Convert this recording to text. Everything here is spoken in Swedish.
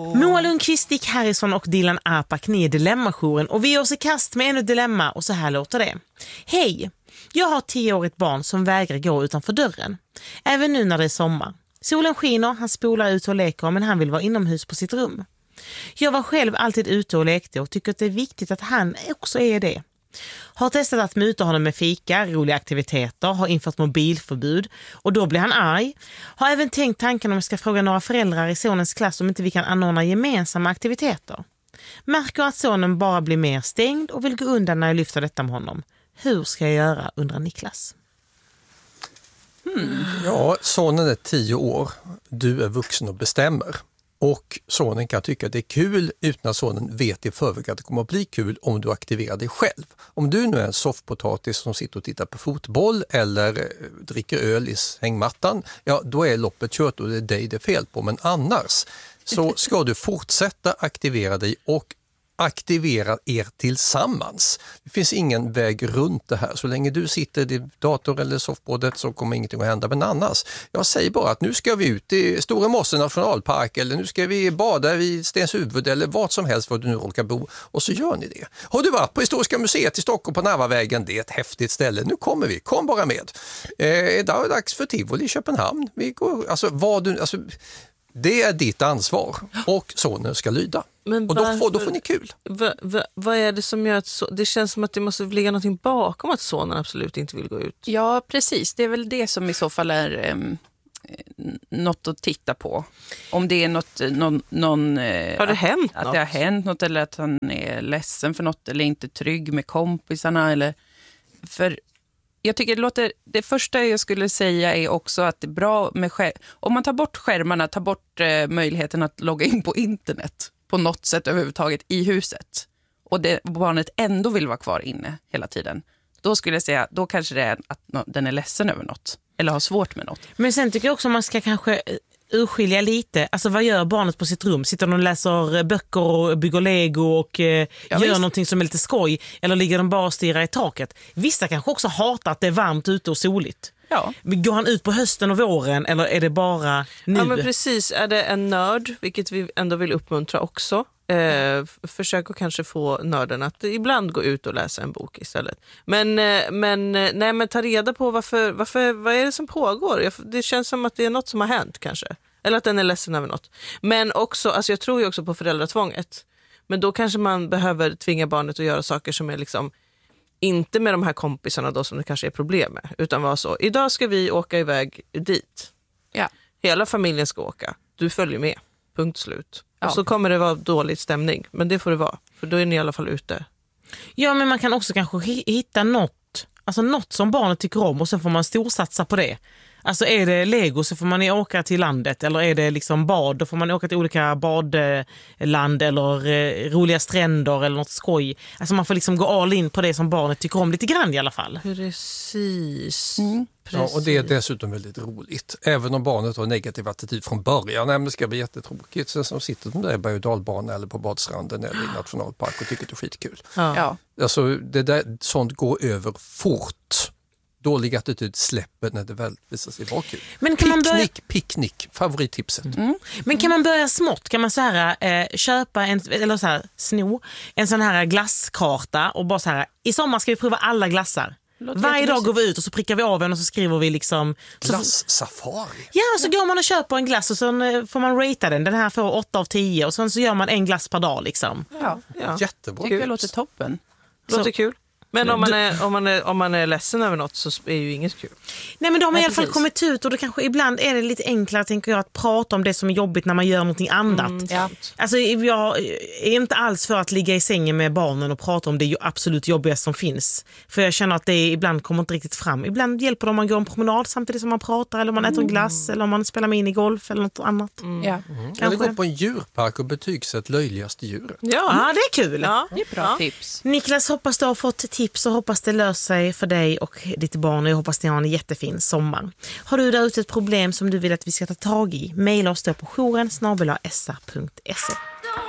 Moa Lundqvist, Dick Harrison och Dylan Apak, ni är Dilemma-jouren och vi ger oss i kast med ännu ett dilemma och så här låter det. Hej, jag har 10-årigt barn som vägrar gå utanför dörren. Även nu när det är sommar. Solen skiner, han spolar ut och leker men han vill vara inomhus på sitt rum. Jag var själv alltid ute och lekte och tycker att det är viktigt att han också är det. Har testat att muta honom med fika, roliga aktiviteter, har infört mobilförbud och då blir han arg. Har även tänkt tanken om jag ska fråga några föräldrar i sonens klass om inte vi kan anordna gemensamma aktiviteter. Märker att sonen bara blir mer stängd och vill gå undan när jag lyfter detta med honom. Hur ska jag göra, undrar Niklas. Ja, sonen är 10 år. Du är vuxen och bestämmer. Och sonen kan tycka att det är kul utan att sonen vet i förväg att det kommer att bli kul om du aktiverar dig själv. Om du nu är en soffpotatis som sitter och tittar på fotboll eller dricker öl i hängmattan, ja då är loppet kört och det är dig det är fel på. Men annars så ska du fortsätta aktivera dig och aktivera er tillsammans. Det finns ingen väg runt det här. Så länge du sitter i din dator eller soffbordet så kommer ingenting att hända. Men annars, jag säger bara att nu ska vi ut i Stora Mosse nationalpark eller nu ska vi bada i Stenshuvud eller vad som helst var du nu råkar bo och så gör ni det. Har du varit på Historiska museet i Stockholm på Narvavägen? Det är ett häftigt ställe. Nu kommer vi. Kom bara med. Det är dags för Tivoli i Köpenhamn. Vi går, det är ditt ansvar och sonen ska lyda. Men och då får ni kul. Vad är det som gör att det känns som att det måste ligga någonting bakom att sonen absolut inte vill gå ut? Ja, precis. Det är väl det som i så fall är något att titta på. Om det är någon har det hänt att något? Det har hänt något eller att han är ledsen för något eller inte trygg med kompisarna eller för jag tycker det första jag skulle säga är också att det är bra med om man tar bort skärmarna, tar bort möjligheten att logga in på internet på något sätt överhuvudtaget i huset och barnet ändå vill vara kvar inne hela tiden. Då skulle jag säga, då kanske det är att den är ledsen över något eller har svårt med något. Men sen tycker jag också man ska kanske urskilja lite. Alltså vad gör barnet på sitt rum? Sitter de och läser böcker och bygger lego och gör någonting som är lite skoj? Eller ligger de bara och stirrar i taket? Vissa kanske också hatar att det är varmt ute och soligt. Ja. Går han ut på hösten och våren eller är det bara nu? Ja men precis, är det en nörd, vilket vi ändå vill uppmuntra också. Försök att kanske få nörden att ibland gå ut och läsa en bok istället. Men ta reda på vad är det som pågår? Det känns som att det är något som har hänt kanske. Eller att den är ledsen över något. Men också, alltså jag tror ju också på föräldratvånget. Men då kanske man behöver tvinga barnet att göra saker som är liksom inte med de här kompisarna då som det kanske är problem med. Utan vara så, idag ska vi åka iväg dit. Ja. Hela familjen ska åka. Du följer med. Punkt slut. Ja. Och så kommer det vara dålig stämning. Men det får det vara. För då är ni i alla fall ute. Ja, men man kan också kanske hitta något som barnet tycker om och sen får man storsatsa på det. Alltså är det Lego så får man åka till landet eller är det liksom bad då får man åka till olika badland eller roliga stränder eller något skoj. Alltså man får liksom gå all in på det som barnet tycker om lite grann i alla fall. Precis. Ja, och det är dessutom väldigt roligt. Även om barnet har negativ attityd från början. Nej, men det ska bli jättetråkigt. Så som sitter de där i berg- och dalbana eller på badstranden eller i nationalpark och tycker att det är skitkul. Ja. Alltså sånt går över fort. Dålig attityd släpper när det väl visar sig vara kul. Men kan picknick, favorittipset. Men kan man börja smått? Kan man så här köpa sno en sån här glasskarta och bara så här, i sommar ska vi prova alla glassar. Varje dag går vi ut och så prickar vi av en och så skriver vi liksom glass-safari. Ja, och så går man och köper en glass och så får man ratea den. Den här får 8 av 10 och sen så gör man en glass per dag liksom. Ja. Jättebra. Tycker det låter toppen. Låter kul. Men om man är ledsen över något så är ju inget kul. Nej, men de har i alla fall kommit ut och då kanske ibland är det lite enklare tänker jag att prata om det som är jobbigt när man gör någonting annat. Ja. Alltså jag är inte alls för att ligga i sängen med barnen och prata om det absolut jobbigaste som finns. För jag känner att det ibland kommer inte riktigt fram. Ibland hjälper det om man går en promenad samtidigt som man pratar eller om man äter en glass eller om man spelar minigolf eller något annat. Eller gå på en djurpark och betygsätt löjligaste djuren. Ja, det är kul. Ja, det är bra tips. Niklas, hoppas du har fått tips och hoppas det löser sig för dig och ditt barn och jag hoppas ni har en jättefin sommar. Har du där ute ett problem som du vill att vi ska ta tag i? Maila oss då på jouren@sa.se.